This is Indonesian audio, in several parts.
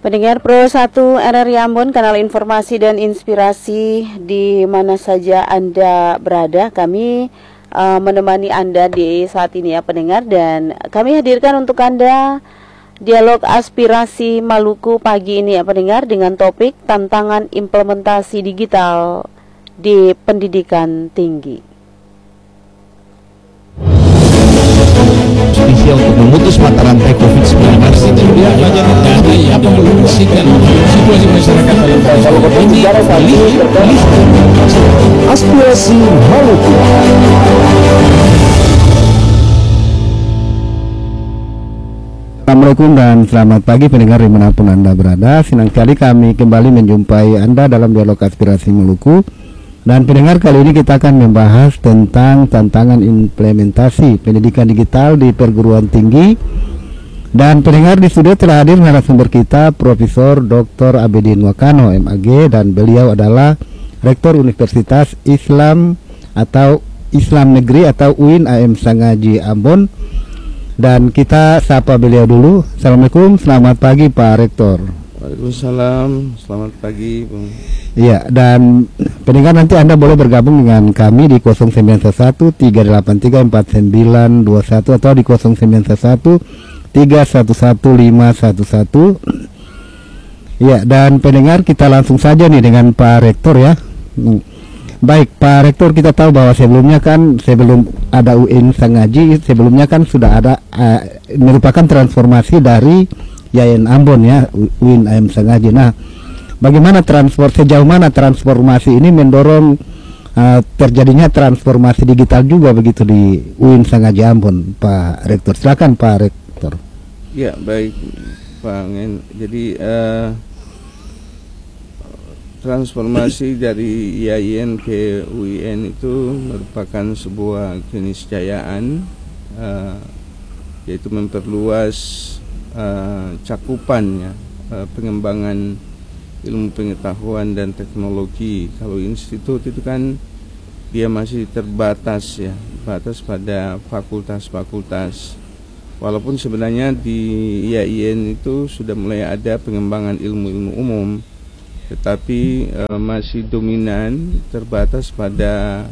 Pendengar Pro 1 RRI Ambon, kanal informasi dan inspirasi di mana saja Anda berada. Kami menemani Anda di saat ini ya pendengar, dan kami hadirkan untuk Anda dialog aspirasi Maluku pagi ini ya pendengar, dengan topik tantangan implementasi digital di pendidikan tinggi. Justisia untuk memutus mata rantai COVID-19 yang mengungsikan situasi masyarakat dalam ini aspirasi Maluku. Assalamualaikum dan selamat pagi pendengar dimanapun Anda berada. Senang sekali kami kembali menjumpai Anda dalam dialog aspirasi Maluku. Dan pendengar, kali ini kita akan membahas tentang tantangan implementasi pendidikan digital di perguruan tinggi. Dan pendengar, di studio telah hadir narasumber kita Profesor Dr. Abidin Wakano MAG, dan beliau adalah Rektor Universitas Islam atau Islam Negeri atau UIN AM Sangaji Ambon. Dan kita sapa beliau dulu. Assalamualaikum, selamat pagi Pak Rektor. Waalaikumsalam, selamat pagi Bung. Iya, dan pendengar, nanti Anda boleh bergabung dengan kami di 0911 383 4921 atau di 0911 311 511. Iya, dan pendengar, kita langsung saja nih dengan Pak Rektor ya. Baik Pak Rektor, kita tahu bahwa sebelumnya kan, sebelum ada UIN Sangaji, sebelumnya kan sudah ada merupakan transformasi dari YAIN Ambon ya, UIN AM Sangaji. Nah, bagaimana sejauh mana transformasi ini mendorong terjadinya transformasi digital juga begitu di UIN Sangaji Ambon, Pak Rektor? Silakan Pak Rektor. Ya, baik Pak Ngen. Jadi transformasi dari YAIN ke UIN itu merupakan sebuah keniscayaan, yaitu memperluas cakupannya, pengembangan ilmu pengetahuan dan teknologi. Kalau institut itu kan dia masih terbatas ya, batas pada fakultas-fakultas. Walaupun sebenarnya di YAIN itu sudah mulai ada pengembangan ilmu-ilmu umum, tetapi masih dominan terbatas pada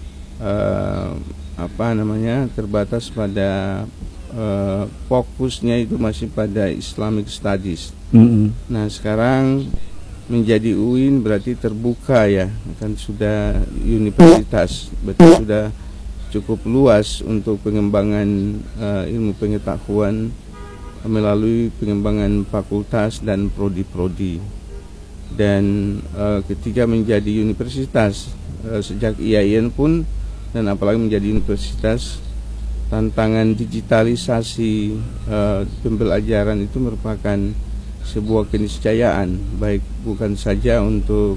terbatas pada fokusnya itu masih pada Islamic Studies. Nah, sekarang menjadi UIN berarti terbuka ya, kan sudah universitas, berarti sudah cukup luas untuk pengembangan ilmu pengetahuan melalui pengembangan fakultas dan prodi-prodi. Dan ketika menjadi universitas, sejak IAIN pun dan apalagi menjadi universitas, tantangan digitalisasi pembelajaran itu merupakan sebuah keniscayaan, baik bukan saja untuk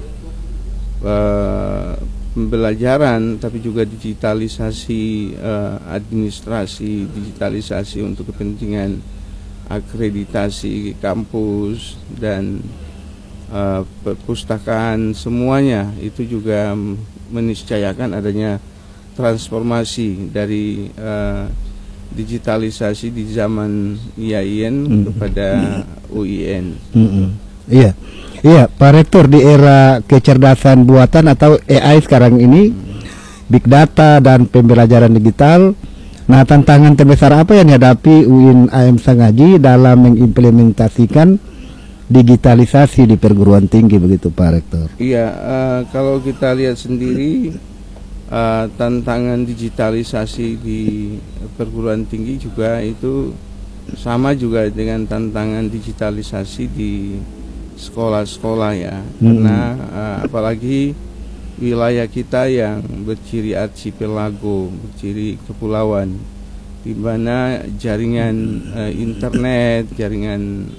pembelajaran, tapi juga digitalisasi administrasi, digitalisasi untuk kepentingan akreditasi kampus dan perpustakaan, semuanya itu juga meniscayakan adanya transformasi dari digitalisasi di zaman YAIN kepada UIN. Iya, iya Pak Rektor, di era kecerdasan buatan atau AI sekarang ini, big data dan pembelajaran digital, nah tantangan terbesar apa yang dihadapi UIN AM Sangaji dalam mengimplementasikan digitalisasi di perguruan tinggi begitu Pak Rektor? Iya, kalau kita lihat sendiri, tantangan digitalisasi di perguruan tinggi juga itu sama juga dengan tantangan digitalisasi di sekolah-sekolah ya. Karena apalagi wilayah kita yang berciri archipelago, berciri kepulauan, di mana jaringan internet, jaringan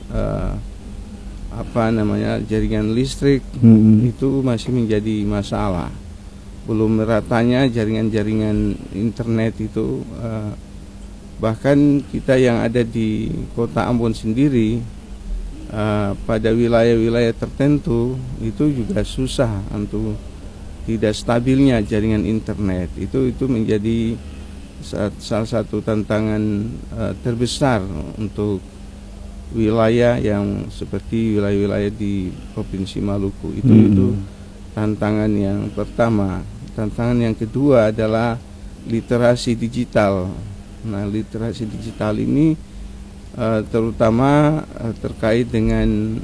jaringan listrik itu masih menjadi masalah. Belum meratanya jaringan-jaringan internet itu, bahkan kita yang ada di kota Ambon sendiri, pada wilayah-wilayah tertentu itu juga susah untuk tidak stabilnya jaringan internet. Itu menjadi salah satu tantangan terbesar untuk wilayah yang seperti wilayah-wilayah di Provinsi Maluku. Itu tantangan yang pertama. Tantangan yang kedua adalah literasi digital. Nah, literasi digital ini terutama terkait dengan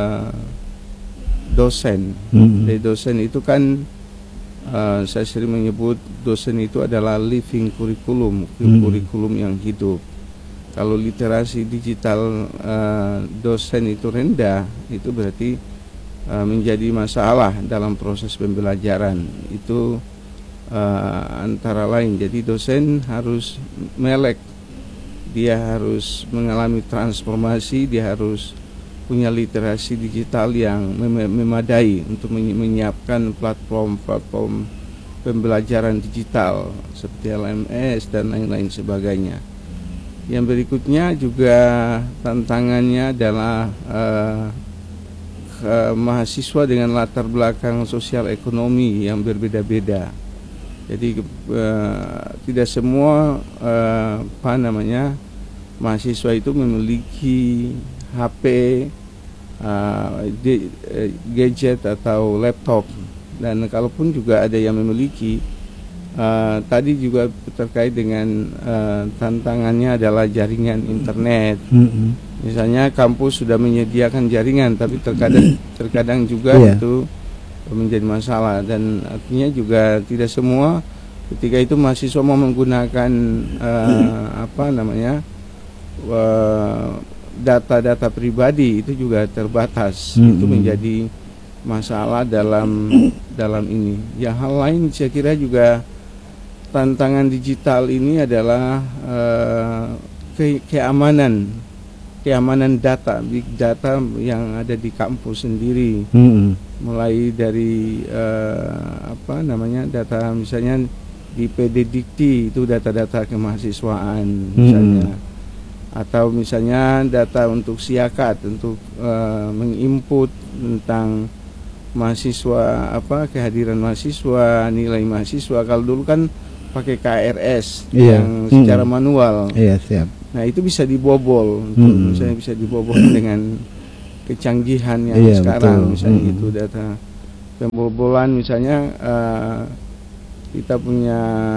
dosen. Jadi dosen itu kan saya sering menyebut dosen itu adalah living curriculum, kurikulum yang hidup. Kalau literasi digital dosen itu rendah, itu berarti menjadi masalah dalam proses pembelajaran. Itu antara lain. Jadi dosen harus melek, dia harus mengalami transformasi, dia harus punya literasi digital yang memadai untuk menyiapkan platform pembelajaran digital seperti LMS dan lain-lain sebagainya. Yang berikutnya juga tantangannya adalah mahasiswa dengan latar belakang sosial ekonomi yang berbeda-beda. Jadi tidak semua mahasiswa itu memiliki HP, gadget atau laptop, dan kalaupun juga ada yang memiliki, tadi juga terkait dengan tantangannya adalah jaringan internet. Misalnya kampus sudah menyediakan jaringan, tapi terkadang juga itu menjadi masalah, dan artinya juga tidak semua ketika itu mahasiswa mau menggunakan data-data pribadi itu juga terbatas. Itu menjadi masalah dalam ini. Yang hal lain saya kira juga tantangan digital ini adalah keamanan data, big data yang ada di kampus sendiri. Mulai dari data misalnya di PD Dikti, itu data-data kemahasiswaan misalnya, atau misalnya data untuk siakat, untuk menginput tentang mahasiswa, kehadiran mahasiswa, nilai mahasiswa. Kalau dulu kan pakai KRS yang secara manual. Siap. Nah, itu bisa dibobol, misalnya bisa dibobol dengan kecanggihan yang sekarang, misalnya itu data pembobolan. Misalnya kita punya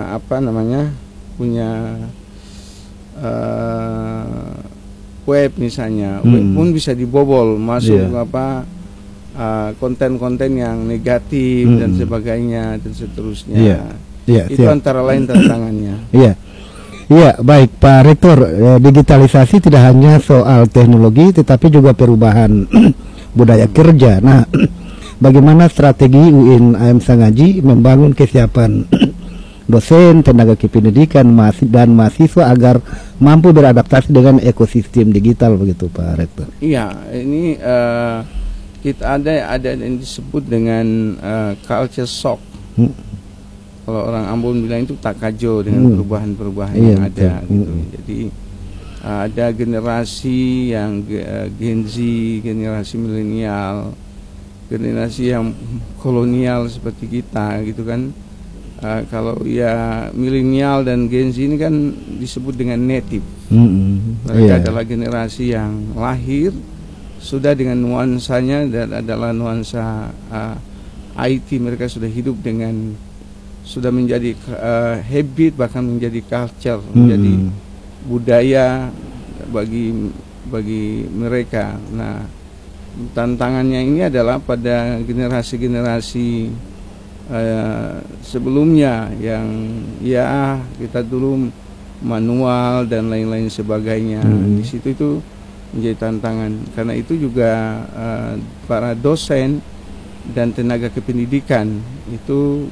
web misalnya, web pun bisa dibobol, masuk konten-konten yang negatif dan sebagainya dan seterusnya. Itu antara lain tantangannya. Iya, baik Pak Rektor. Digitalisasi tidak hanya soal teknologi, tetapi juga perubahan budaya kerja. Nah, bagaimana strategi UIN AM Sangaji membangun kesiapan dosen, tenaga kependidikan, dan mahasiswa agar mampu beradaptasi dengan ekosistem digital, begitu Pak Rektor? Iya, ini kita ada yang disebut dengan culture shock. Kalau orang Ambon bilang itu takajo dengan perubahan-perubahan yang ada gitu. Jadi ada generasi yang Gen Z, generasi milenial, generasi yang kolonial seperti kita gitu kan. Kalau ya milenial dan Gen Z ini kan disebut dengan native. Mereka adalah generasi yang lahir sudah dengan nuansanya, dan adalah nuansa IT. Mereka sudah hidup dengan, sudah menjadi habit, bahkan menjadi culture, menjadi budaya bagi mereka. Nah, tantangannya ini adalah pada generasi-generasi sebelumnya yang kita dulu manual dan lain-lain sebagainya. Di situ itu menjadi tantangan. Karena itu juga para dosen dan tenaga kependidikan itu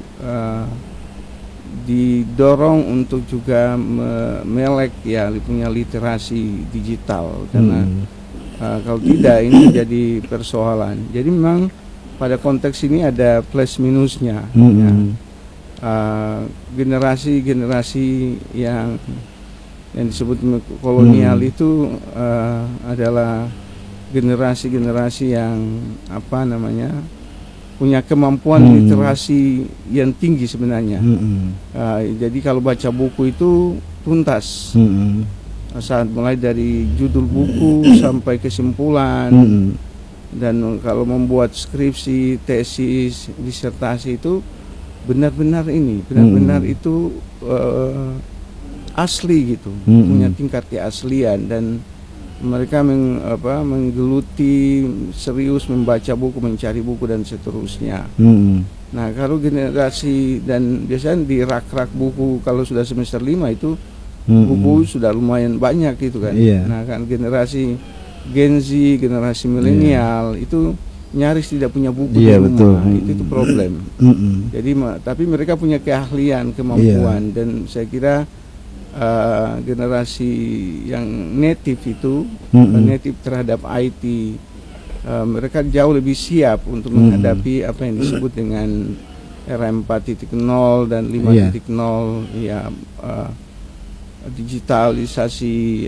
didorong untuk juga melek punya literasi digital, karena kalau tidak ini jadi persoalan. Jadi memang pada konteks ini ada plus minusnya. Generasi yang disebut kolonial itu adalah generasi yang punya kemampuan literasi yang tinggi sebenarnya. Jadi kalau baca buku itu tuntas. saat mulai dari judul buku sampai kesimpulan. Dan kalau membuat skripsi, tesis, disertasi itu benar-benar itu asli gitu, punya tingkat keaslian, dan mereka menggeluti serius membaca buku, mencari buku dan seterusnya. Nah, kalau generasi, dan biasanya di rak-rak buku kalau sudah semester 5 itu buku sudah lumayan banyak gitu kan. Nah, kan generasi Gen Z, generasi milenial itu nyaris tidak punya buku di rumah. Itu problem. Jadi tapi mereka punya keahlian, kemampuan, dan saya kira generasi yang native itu, native terhadap IT, mereka jauh lebih siap untuk menghadapi apa yang disebut dengan era 4.0 dan 5.0 ya, digitalisasi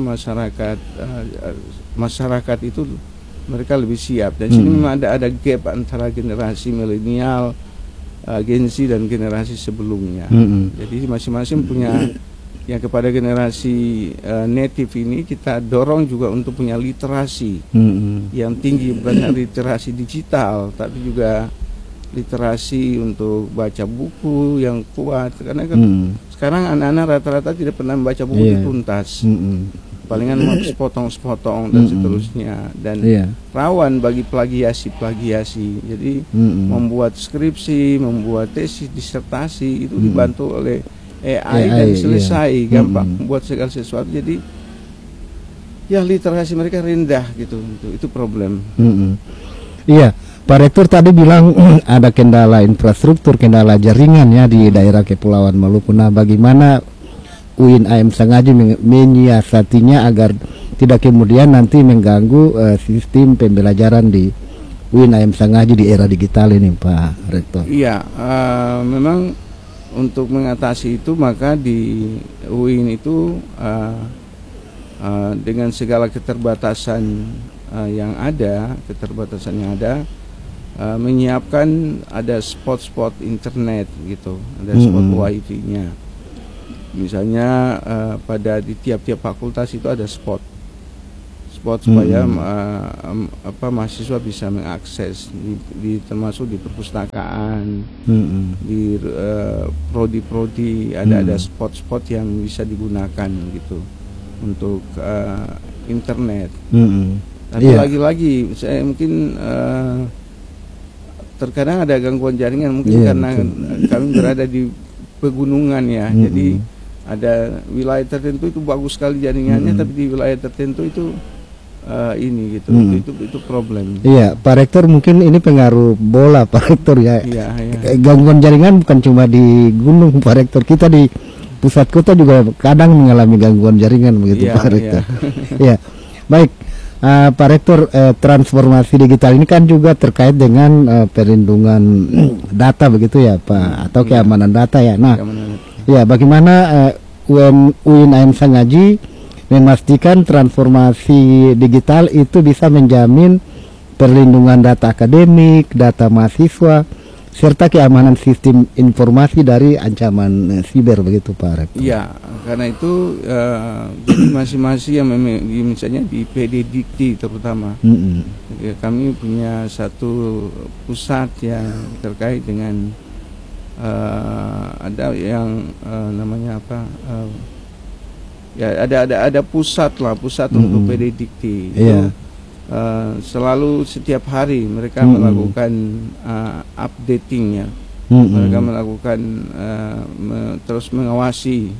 masyarakat itu mereka lebih siap. Dan sini memang ada gap antara generasi milenial, Gen Z dan generasi sebelumnya. Jadi masing-masing punya, yang kepada generasi native ini kita dorong juga untuk punya literasi yang tinggi, bukan hanya literasi digital tapi juga literasi untuk baca buku yang kuat, karena kan sekarang anak-anak rata-rata tidak pernah membaca buku tuntas, palingan sepotong-sepotong dan seterusnya, dan rawan bagi plagiasi. Jadi membuat skripsi, membuat tesis, disertasi itu dibantu oleh AI dan selesai, gampang membuat segala sesuatu. Jadi ya literasi mereka rendah gitu, itu problem. Iya, Pak Rektor tadi bilang ada kendala infrastruktur, kendala jaringan ya di daerah Kepulauan Maluku. Nah, bagaimana UIN AM Sangaji menyiasatinya agar tidak kemudian nanti mengganggu sistem pembelajaran di UIN AM Sangaji di era digital ini, Pak Rektor? Iya, memang untuk mengatasi itu maka di UIN itu dengan segala keterbatasan yang ada, menyiapkan ada spot-spot internet gitu, ada spot wifi-nya. Misalnya di tiap-tiap fakultas itu ada spot supaya mahasiswa bisa mengakses termasuk di perpustakaan, di prodi-prodi ada spot-spot yang bisa digunakan gitu untuk internet. Tapi lagi-lagi saya mungkin terkadang ada gangguan jaringan, mungkin karena kami berada di pegunungan ya. Jadi ada wilayah tertentu itu bagus sekali jaringannya, tapi di wilayah tertentu itu itu problem. Iya, Pak Rektor, mungkin ini pengaruh bola, Pak Rektor ya. Gangguan jaringan bukan cuma di gunung, Pak Rektor. Kita di pusat kota juga kadang mengalami gangguan jaringan begitu, Pak Rektor. Iya. Baik, Pak Rektor, transformasi digital ini kan juga terkait dengan perlindungan data begitu ya, Pak, atau keamanan data ya. Nah, ya bagaimana UIN AM Sangaji memastikan transformasi digital itu bisa menjamin perlindungan data akademik, data mahasiswa, serta keamanan sistem informasi dari ancaman siber begitu, Pak Rektor? Iya, karena itu jadi masing-masing yang misalnya di PD Dikti terutama, ya, kami punya satu pusat yang terkait dengan ada yang namanya apa? Ya ada pusat untuk PD Dikti. Selalu setiap hari mereka melakukan updatingnya, mereka melakukan terus mengawasi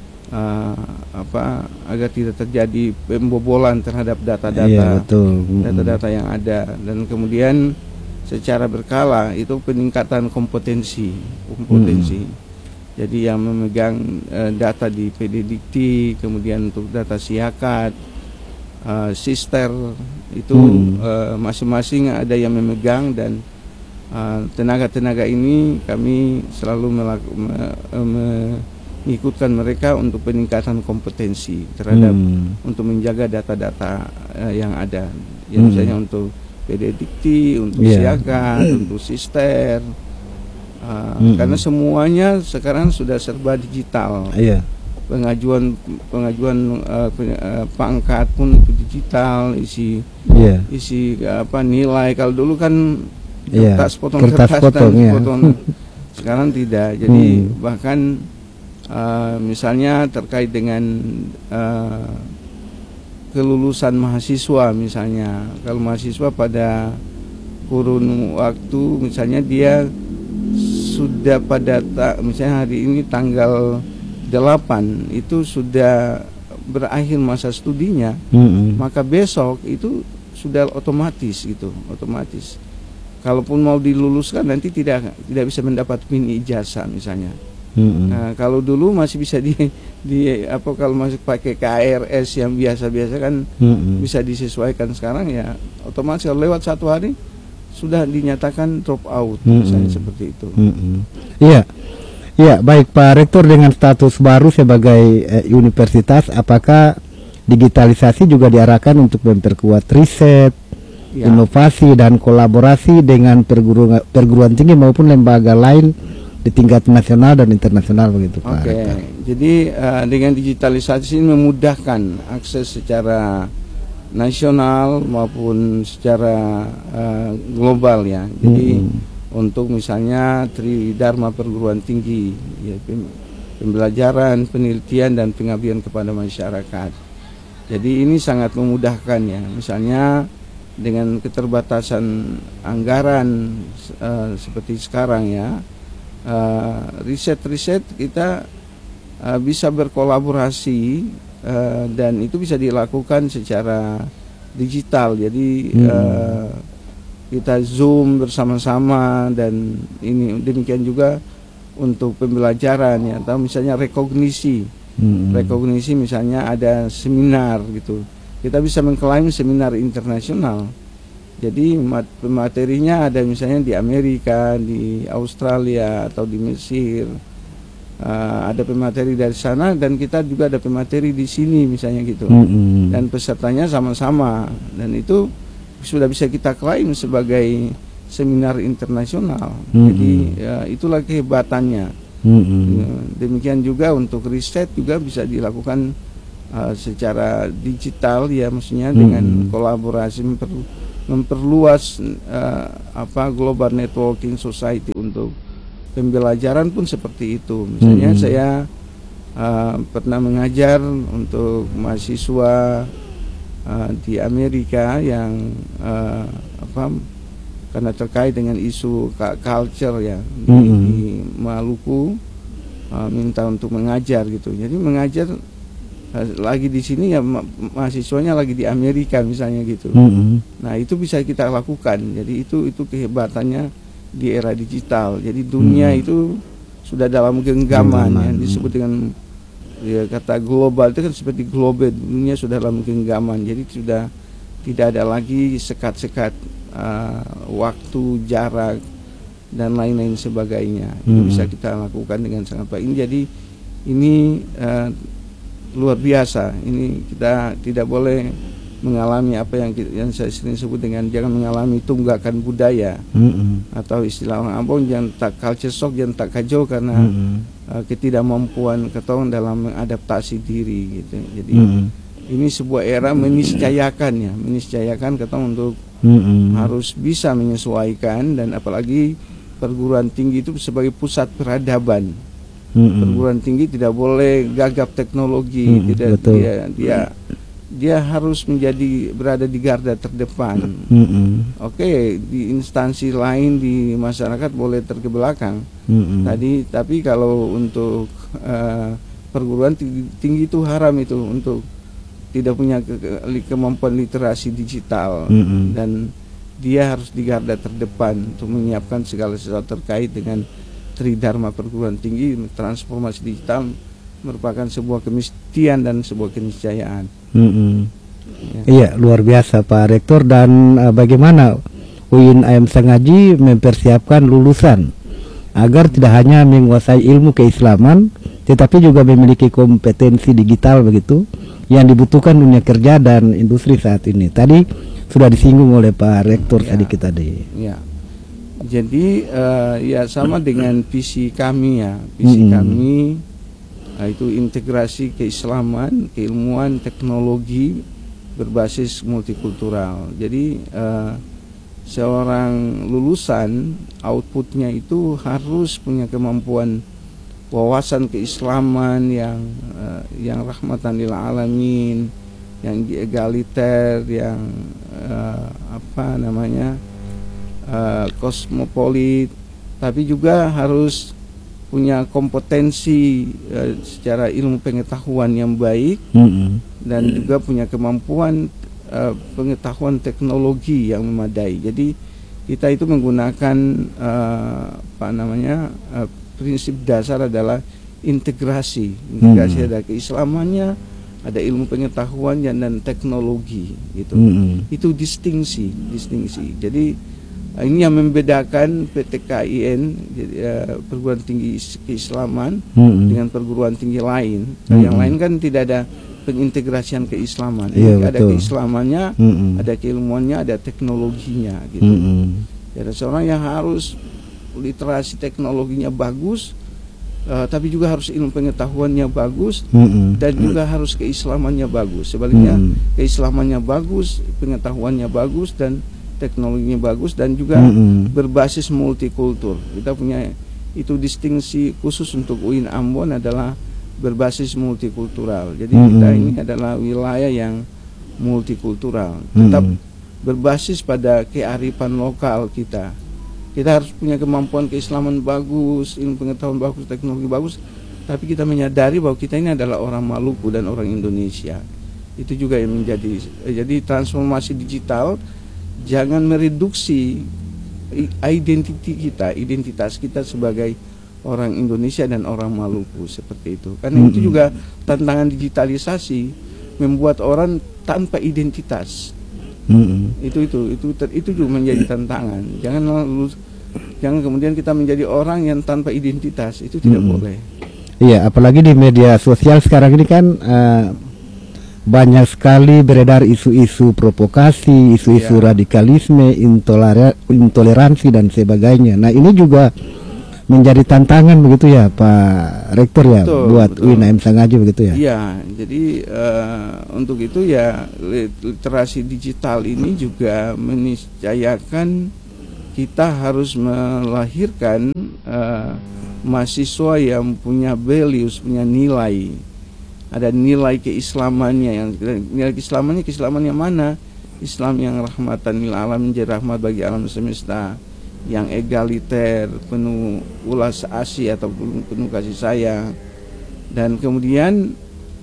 agar tidak terjadi pembobolan terhadap data-data yang ada, dan kemudian secara berkala itu peningkatan kompetensi. Jadi yang memegang data di PD Dikti, kemudian untuk data Siakat, Sister itu masing-masing ada yang memegang, dan tenaga-tenaga ini kami selalu mengikutkan mereka untuk peningkatan kompetensi terhadap untuk menjaga data-data yang ada, ya, misalnya untuk PD Dikti, untuk Siakat, untuk Sister. Karena semuanya sekarang sudah serba digital. pengajuan pangkat pun digital, isi nilai. Kalau dulu kan kertas potong sekarang tidak. Jadi bahkan misalnya terkait dengan kelulusan mahasiswa, misalnya kalau mahasiswa pada kurun waktu misalnya dia sudah misalnya hari ini tanggal 8 itu sudah berakhir masa studinya, maka besok itu sudah otomatis gitu, otomatis. Kalaupun mau diluluskan nanti tidak bisa mendapat PIN ijazah misalnya. Nah, kalau dulu masih bisa kalau masih pakai KRS yang biasa-biasa kan bisa disesuaikan. Sekarang ya otomatis kalau lewat 1 hari sudah dinyatakan drop out, misalnya seperti itu. Iya. Ya, baik Pak Rektor, dengan status baru sebagai universitas, apakah digitalisasi juga diarahkan untuk memperkuat riset, inovasi dan kolaborasi dengan perguruan tinggi maupun lembaga lain di tingkat nasional dan internasional begitu Pak Rektor? Jadi dengan digitalisasi ini memudahkan akses secara nasional maupun secara global ya. Jadi untuk misalnya Tridharma perguruan tinggi, ya, pembelajaran, penelitian dan pengabdian kepada masyarakat. Jadi ini sangat memudahkan ya. Misalnya dengan keterbatasan anggaran seperti sekarang ya, riset-riset kita bisa berkolaborasi dan itu bisa dilakukan secara digital. Jadi kita Zoom bersama-sama, dan ini demikian juga untuk pembelajaran ya, atau misalnya rekognisi misalnya ada seminar gitu, kita bisa mengklaim seminar internasional. Jadi materinya ada misalnya di Amerika, di Australia atau di Mesir, ada pemateri dari sana dan kita juga ada pemateri di sini misalnya gitu, dan pesertanya sama-sama, dan itu sudah bisa kita klaim sebagai seminar internasional. Jadi ya, itulah kehebatannya. Demikian juga untuk riset juga bisa dilakukan secara digital ya, maksudnya dengan kolaborasi memperluas global networking society. Untuk pembelajaran pun seperti itu. Misalnya saya pernah mengajar untuk mahasiswa di Amerika yang karena terkait dengan isu culture ya di Maluku, minta untuk mengajar gitu. Jadi mengajar lagi di sini ya, mahasiswanya lagi di Amerika misalnya gitu. Nah itu bisa kita lakukan. Jadi itu kehebatannya di era digital. Jadi dunia itu sudah dalam genggaman yang disebut dengan ya, kata global itu kan seperti global, dunia sudah dalam genggaman. Jadi sudah tidak ada lagi sekat-sekat waktu, jarak dan lain-lain sebagainya. Itu bisa kita lakukan dengan sangat baik. Ini luar biasa. Ini kita tidak boleh mengalami apa yang saya sering sebut dengan jangan mengalami tunggakan budaya, atau istilah orang Ambon jangan tak culture shock, jangan tak kacau karena ketidakmampuan ketong dalam mengadaptasi diri gitu. Jadi ini sebuah era meniscayakan ketong untuk harus bisa menyesuaikan, dan apalagi perguruan tinggi itu sebagai pusat peradaban. Perguruan tinggi tidak boleh gagap teknologi, dia harus berada di garda terdepan. Oke, di instansi lain di masyarakat boleh terkebelakang. Tapi kalau untuk perguruan tinggi itu haram itu untuk tidak punya kemampuan literasi digital, dan dia harus di garda terdepan untuk menyiapkan segala sesuatu terkait dengan Tridharma perguruan tinggi. Transformasi digital merupakan sebuah kemestian dan sebuah keniscayaan. Iya, luar biasa Pak Rektor. Dan bagaimana UIN AM Sengaji mempersiapkan lulusan agar tidak hanya menguasai ilmu keislaman, tetapi juga memiliki kompetensi digital begitu yang dibutuhkan dunia kerja dan industri saat ini. Tadi sudah disinggung oleh Pak Rektor sedikit tadi. Ya. Jadi ya sama dengan visi kami ya. Visi kami Itu integrasi keislaman, keilmuan, teknologi berbasis multikultural. Jadi seorang lulusan outputnya itu harus punya kemampuan wawasan keislaman yang rahmatan lil alamin, yang egaliter, yang kosmopolit, tapi juga harus punya kompetensi secara ilmu pengetahuan yang baik, dan juga punya kemampuan pengetahuan teknologi yang memadai. Jadi kita itu menggunakan prinsip dasar adalah integrasi. Ada keislamannya, ada ilmu pengetahuannya, dan teknologi gitu. Itu distingsi. Jadi ini yang membedakan PTKIN, perguruan tinggi keislaman, dengan perguruan tinggi lain. Yang lain kan tidak ada pengintegrasian keislaman. Ada keislamannya, ada keilmuannya, ada teknologinya gitu. Ada seorang yang harus literasi teknologinya bagus, tapi juga harus ilmu pengetahuannya bagus, dan juga harus keislamannya bagus. Sebaliknya keislamannya bagus, pengetahuannya bagus, dan teknologinya bagus, dan juga berbasis multikultur. Kita punya itu distingsi khusus untuk UIN Ambon adalah berbasis multikultural. Jadi kita ini adalah wilayah yang multikultural, tetap berbasis pada kearifan lokal kita. Kita harus punya kemampuan keislaman bagus, ilmu pengetahuan bagus, teknologi bagus, tapi kita menyadari bahwa kita ini adalah orang Maluku dan orang Indonesia. Itu juga yang jadi transformasi digital. Jangan mereduksi identitas kita sebagai orang Indonesia dan orang Maluku seperti itu. Karena itu juga tantangan digitalisasi, membuat orang tanpa identitas. Itu juga menjadi tantangan. Jangan kemudian kita menjadi orang yang tanpa identitas, itu tidak boleh. Iya, apalagi di media sosial sekarang ini kan banyak sekali beredar isu-isu provokasi, isu-isu radikalisme, intoleransi dan sebagainya. Nah, ini juga menjadi tantangan begitu ya Pak Rektor ya, buat UIN AM Sangaji begitu ya. Iya, jadi untuk itu ya literasi digital ini juga meniscayakan kita harus melahirkan mahasiswa yang punya values, punya nilai. Ada nilai keislamannya, keislaman yang mana? Islam yang rahmatan lil alamin, menjadi rahmat bagi alam semesta, yang egaliter, penuh ulas asih atau penuh kasih sayang. Dan kemudian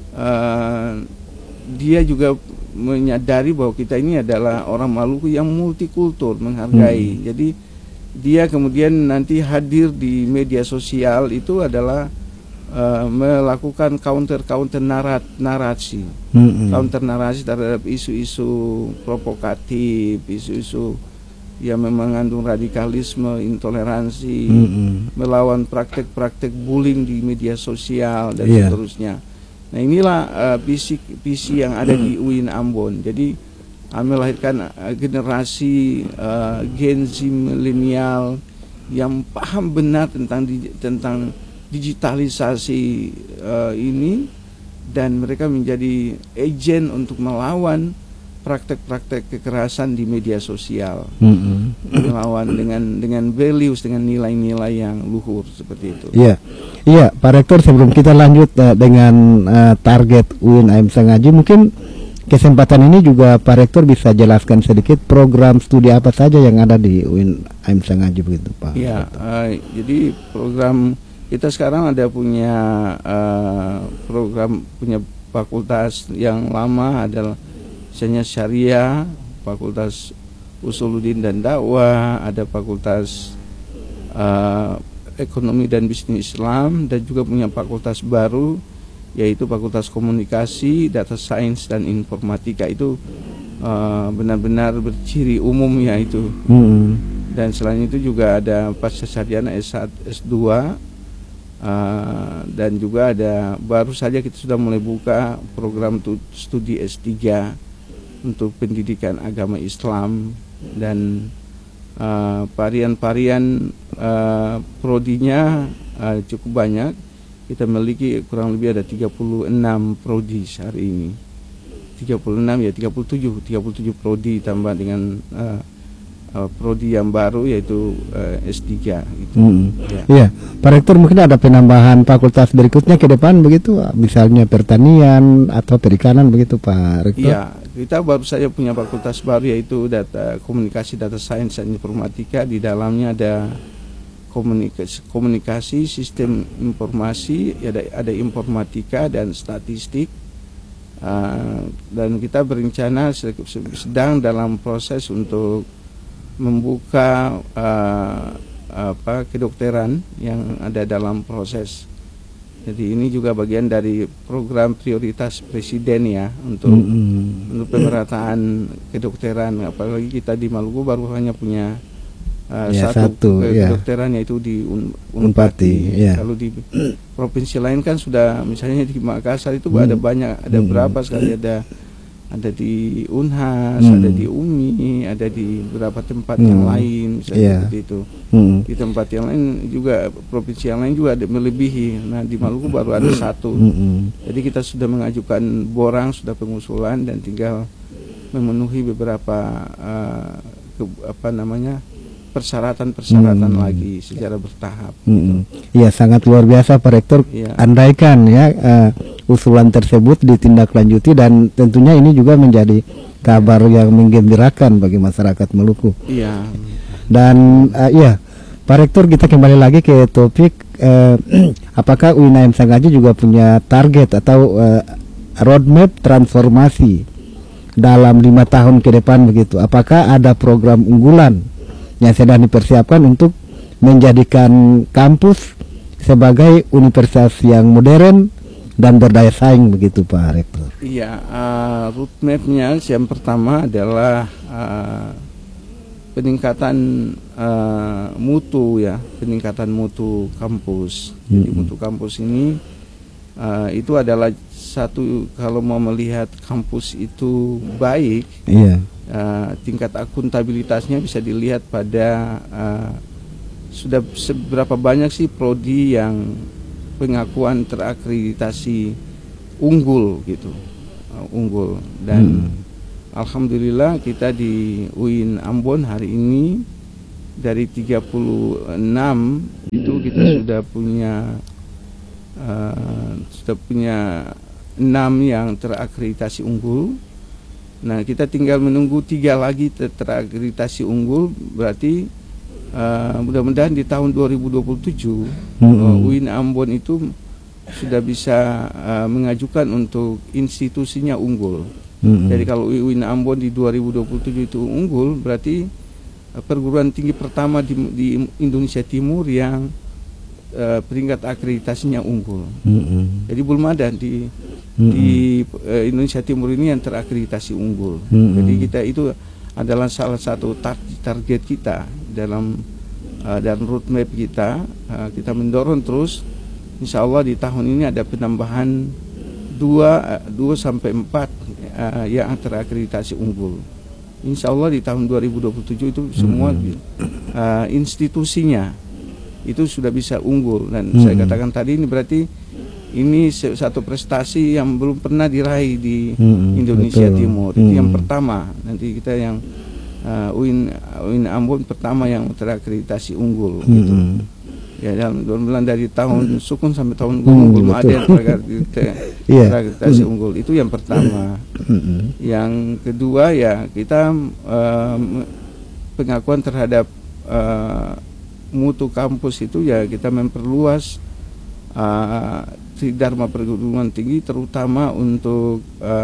dia juga menyadari bahwa kita ini adalah orang Maluku yang multikultur, menghargai. Jadi dia kemudian nanti hadir di media sosial itu adalah melakukan counter narasi, counter narasi terhadap isu-isu provokatif, isu-isu yang mengandung radikalisme, intoleransi, melawan praktek-praktek bullying di media sosial dan seterusnya. Nah, inilah visi yang ada di UIN Ambon. Jadi melahirkan generasi Gen Z milenial yang paham benar tentang digitalisasi ini, dan mereka menjadi agen untuk melawan praktek-praktek kekerasan di media sosial, melawan dengan values, dengan nilai-nilai yang luhur seperti itu. Iya, Pak Rektor, sebelum kita lanjut dengan target UIN AM Sangaji, mungkin kesempatan ini juga Pak Rektor bisa jelaskan sedikit program studi apa saja yang ada di UIN AM Sangaji begitu Pak. Iya, jadi program kita sekarang ada punya program, punya fakultas yang lama adalah misalnya Syariah, Fakultas Usuluddin dan Dakwah, ada Fakultas Ekonomi dan Bisnis Islam, dan juga punya fakultas baru yaitu Fakultas Komunikasi, Data Science dan Informatika. Itu benar-benar berciri umum ya itu. Dan selain itu juga ada Pascasarjana S1, S2, dan juga ada baru saja kita sudah mulai buka program studi S3 untuk pendidikan agama Islam, dan varian-varian prodinya cukup banyak. kita memiliki kurang lebih ada 36 prodi hari ini. 36 ya 37 prodi tambah dengan prodi yang baru yaitu S3 gitu. Iya, Pak Rektor, mungkin ada penambahan fakultas berikutnya ke depan begitu, misalnya pertanian atau perikanan begitu, Pak Rektor? Iya, kita baru saja punya fakultas baru yaitu komunikasi, data science dan informatika. Di dalamnya ada komunikasi, sistem informasi, ada informatika dan statistik. Dan kita berencana sedang dalam proses untuk membuka kedokteran yang ada dalam proses. Jadi ini juga bagian dari program prioritas presiden ya untuk pemerataan kedokteran. Apalagi kita di Maluku baru hanya punya satu kedokteran yaitu di Unpati. Kalau di provinsi lain kan sudah, misalnya di Makassar itu ada banyak, ada berapa sekali, ada di Unhas, ada di Umi, ada di beberapa tempat yang lain, misalnya seperti itu. Di tempat yang lain juga, provinsi yang lain juga ada melebihi. Nah di Maluku baru ada satu. Jadi kita sudah mengajukan borang, sudah pengusulan, dan tinggal memenuhi beberapa persyaratan lagi secara bertahap. Iya, sangat luar biasa Pak Rektor. Andaikan ya usulan tersebut ditindaklanjuti, dan tentunya ini juga menjadi kabar yang menggembirakan bagi masyarakat Maluku. Iya. Dan Pak Rektor, kita kembali lagi ke topik apakah UIN Sanggaja juga punya target atau roadmap transformasi dalam 5 tahun ke depan begitu? Apakah ada program unggulan yang sedang dipersiapkan untuk menjadikan kampus sebagai universitas yang modern dan berdaya saing begitu, Pak Rektor? Iya, roadmap-nya yang pertama adalah peningkatan mutu ya, peningkatan mutu kampus. Jadi mutu kampus ini itu adalah satu, kalau mau melihat kampus itu baik, tingkat akuntabilitasnya bisa dilihat pada sudah seberapa banyak sih prodi yang pengakuan terakreditasi unggul gitu, unggul. Dan alhamdulillah kita di UIN Ambon hari ini dari 36 itu kita sudah punya 6 yang terakreditasi unggul. Nah, kita tinggal menunggu 3 lagi terakreditasi unggul. Berarti mudah-mudahan di tahun 2027 UIN Ambon itu sudah bisa mengajukan untuk institusinya unggul. Jadi kalau UIN Ambon di 2027 itu unggul, berarti perguruan tinggi pertama di Indonesia Timur yang peringkat akreditasinya unggul. Jadi belum ada di Indonesia Timur ini yang terakreditasi unggul. Jadi kita itu adalah salah satu target kita dalam roadmap kita. Kita mendorong terus, insya Allah di tahun ini ada penambahan 2 sampai 4 yang terakreditasi unggul. Insya Allah di tahun 2027 itu semua institusinya itu sudah bisa unggul. Dan saya katakan tadi, ini berarti ini satu prestasi yang belum pernah diraih di Indonesia Timur. Itu yang pertama. Nanti kita yang UIN Ambon pertama yang terakreditasi unggul gitu. Ya, dalam dari tahun Sukun sampai tahun Gunung belum ada yang terakreditasi unggul. Itu yang pertama. Yang kedua ya kita pengakuan terhadap mutu kampus itu ya kita memperluas Tridharma perguruan tinggi, terutama untuk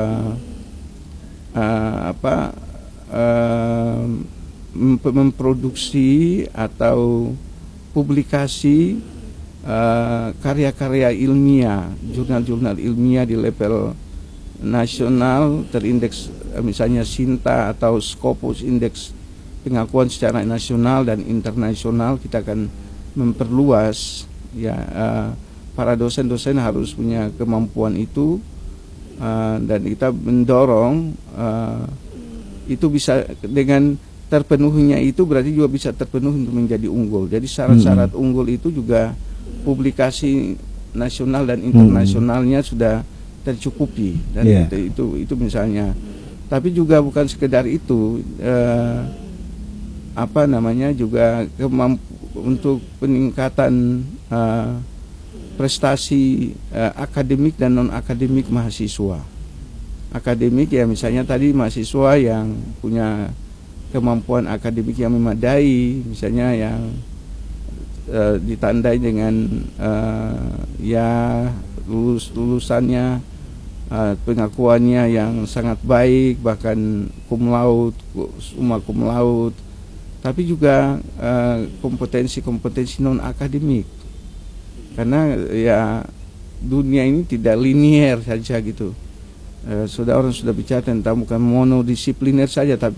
memproduksi atau publikasi karya-karya ilmiah, jurnal-jurnal ilmiah di level nasional terindeks, misalnya Sinta atau Scopus indeks pengakuan secara nasional dan internasional. Kita akan memperluas ya, para dosen-dosen harus punya kemampuan itu, dan kita mendorong itu bisa dengan terpenuhinya itu berarti juga bisa terpenuhi untuk menjadi unggul. Jadi syarat-syarat unggul itu juga publikasi nasional dan internasionalnya sudah tercukupi, dan itu misalnya. Tapi juga bukan sekedar itu, juga untuk peningkatan prestasi akademik dan non akademik mahasiswa. Akademik ya misalnya tadi mahasiswa yang punya kemampuan akademik yang memadai, misalnya yang ditandai dengan lulusannya, pengakuannya yang sangat baik, bahkan cum laude, summa cum laude, tapi juga kompetensi-kompetensi non akademik, karena ya dunia ini tidak linier saja gitu. Orang sudah bicara tentang bukan monodisipliner saja, tapi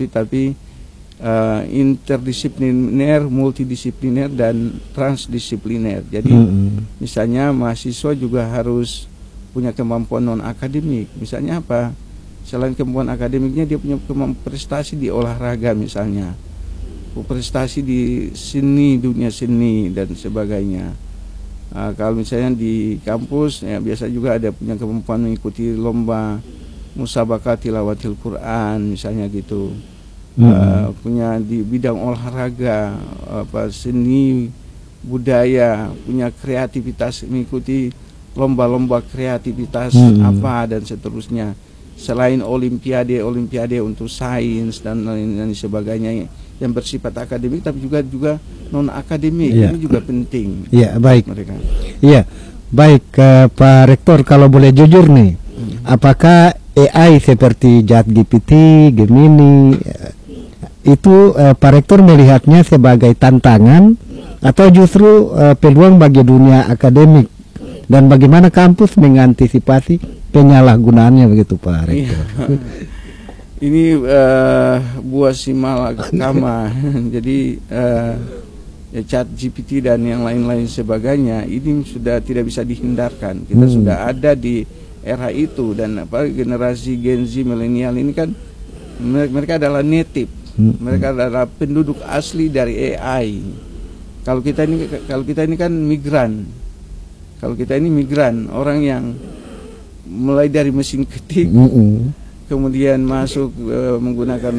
interdisipliner, multidisipliner, dan transdisipliner. Jadi misalnya mahasiswa juga harus punya kemampuan non akademik. Misalnya apa? Selain kemampuan akademiknya, dia punya kemampuan prestasi di olahraga misalnya, prestasi di seni, dunia seni dan sebagainya. Kalau misalnya di kampus ya biasa juga ada punya kemampuan mengikuti lomba musabaqah tilawatil Quran misalnya gitu. Punya di bidang olahraga, seni, budaya, punya kreativitas, mengikuti lomba-lomba kreativitas dan seterusnya. Selain olimpiade untuk sains dan lain sebagainya yang bersifat akademik, tapi juga non akademik, ini juga penting. Iya, baik. Mereka. Iya, baik, Pak Rektor, kalau boleh jujur nih, apakah AI seperti ChatGPT, Gemini itu Pak Rektor melihatnya sebagai tantangan atau justru peluang bagi dunia akademik, dan bagaimana kampus mengantisipasi penyalahgunaannya begitu Pak Rektor? Ini buah si malakama. Jadi ChatGPT dan yang lain-lain sebagainya ini sudah tidak bisa dihindarkan. Kita sudah ada di era itu, dan generasi Gen Z, milenial ini kan mereka adalah native. Mereka adalah penduduk asli dari AI. Kalau kita ini kan migran. Kalau kita ini migran, orang yang mulai dari mesin ketik, kemudian masuk menggunakan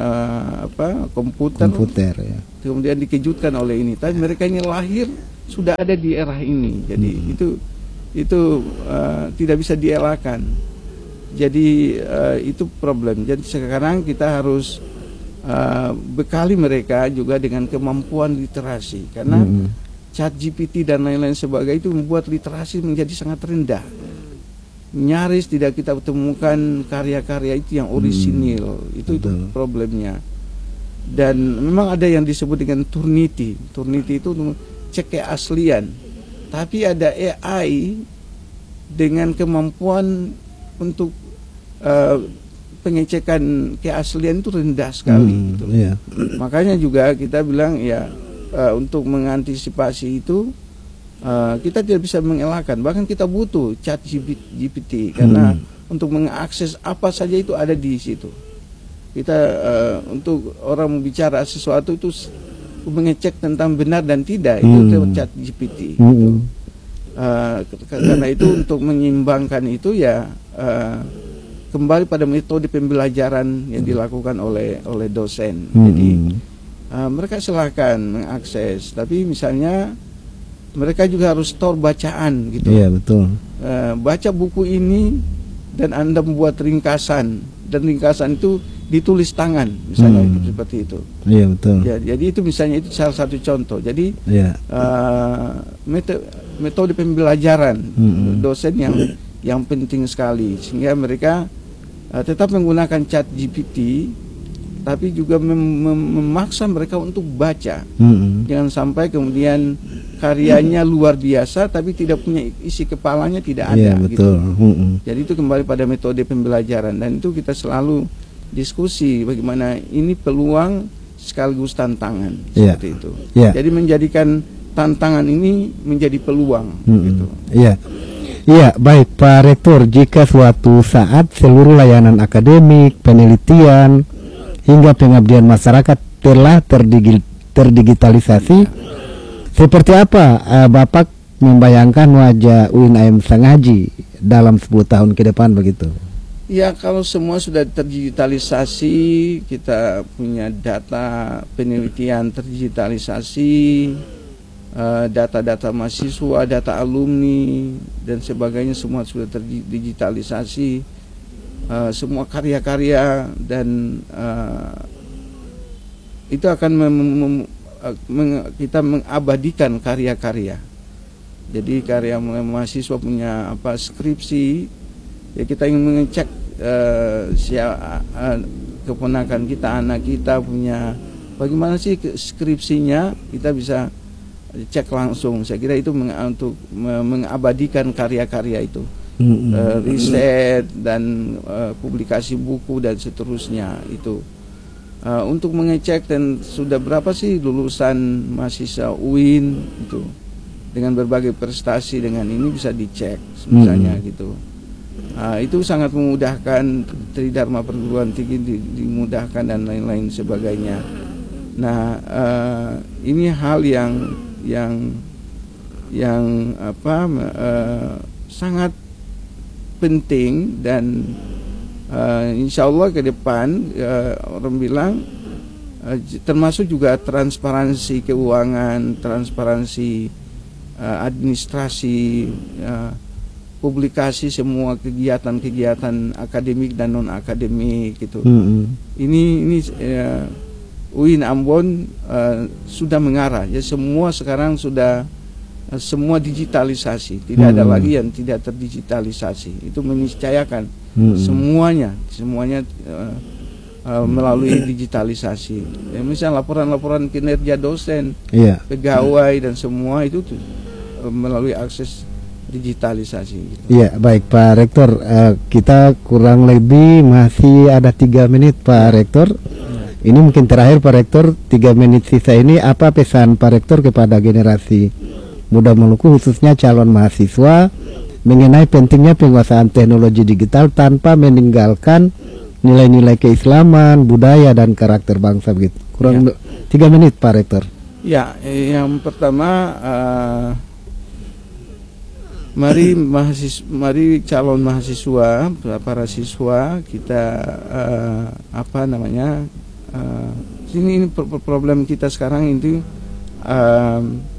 komputer ya. Kemudian dikejutkan oleh ini. Tapi mereka ini lahir sudah ada di era ini. Jadi itu tidak bisa dielakkan. Jadi itu problem. Jadi sekarang kita harus bekali mereka juga dengan kemampuan literasi, karena ChatGPT dan lain-lain sebagainya itu membuat literasi menjadi sangat rendah. Nyaris tidak kita temukan karya-karya itu yang orisinil. Itu problemnya. Dan memang ada yang disebut dengan Turnitin. Turnitin itu cek keaslian. Tapi ada AI dengan kemampuan untuk pengecekan keaslian itu rendah sekali gitu. Makanya juga kita bilang ya untuk mengantisipasi itu kita tidak bisa mengelakkan, bahkan kita butuh ChatGPT karena untuk mengakses apa saja itu ada di situ. Kita untuk orang bicara sesuatu itu mengecek tentang benar dan tidak itu lewat ChatGPT. Karena itu untuk menyimbangkan itu ya kembali pada metode pembelajaran yang dilakukan oleh dosen. Jadi mereka silakan mengakses, tapi misalnya mereka juga harus store bacaan gitu. Iya, betul. Baca buku ini dan Anda membuat ringkasan, dan ringkasan itu ditulis tangan misalnya seperti itu. Iya, betul. Ya, jadi itu misalnya itu salah satu contoh. Jadi metode pembelajaran dosen yang penting sekali, sehingga mereka tetap menggunakan ChatGPT, tapi juga memaksa mereka untuk baca. Jangan sampai kemudian karyanya luar biasa tapi tidak punya isi kepalanya, tidak ada. Betul. Gitu. Jadi itu kembali pada metode pembelajaran, dan itu kita selalu diskusi bagaimana ini peluang sekaligus tantangan seperti itu. Jadi menjadikan tantangan ini menjadi peluang gitu. Iya, baik Pak Rektor, jika suatu saat seluruh layanan akademik, penelitian hingga pengabdian masyarakat telah terdigitalisasi, seperti apa Bapak membayangkan wajah UIN Sangaji dalam 10 tahun ke depan begitu? Ya, kalau semua sudah terdigitalisasi, kita punya data penelitian terdigitalisasi, data-data mahasiswa, data alumni dan sebagainya semua sudah terdigitalisasi, semua karya-karya, dan itu akan kita mengabadikan karya-karya. Jadi karya mahasiswa punya skripsi, ya kita ingin mengecek keponakan kita, anak kita punya bagaimana sih skripsinya, kita bisa cek langsung. Saya kira itu untuk mengabadikan karya-karya itu, riset dan publikasi buku dan seterusnya itu. Untuk mengecek dan sudah berapa sih lulusan mahasiswa UIN itu dengan berbagai prestasi, dengan ini bisa dicek misalnya gitu. Itu sangat memudahkan, Tridharma perguruan tinggi dimudahkan dan lain-lain sebagainya. Nah, ini hal yang sangat penting, dan insya Allah ke depan orang bilang termasuk juga transparansi keuangan, transparansi administrasi, publikasi semua kegiatan-kegiatan akademik dan non akademik gitu. Ini UIN Ambon sudah mengarah ya, semua sekarang sudah semua digitalisasi, tidak ada lagi yang tidak terdigitalisasi. Itu meniscayakan semuanya melalui digitalisasi. Ya, misalnya laporan-laporan kinerja dosen, pegawai dan semua itu melalui akses digitalisasi gitu. Iya, baik Pak Rektor, kita kurang lebih masih ada 3 menit Pak Rektor. Ini mungkin terakhir Pak Rektor, 3 menit sisa ini apa pesan Pak Rektor kepada generasi muda Maluku, khususnya calon mahasiswa, mengenai pentingnya penguasaan teknologi digital tanpa meninggalkan nilai-nilai keislaman, budaya dan karakter bangsa begitu. Kurang 3 menit Pak Rektor. Ya, yang pertama mari calon mahasiswa, para siswa kita ini problem kita sekarang itu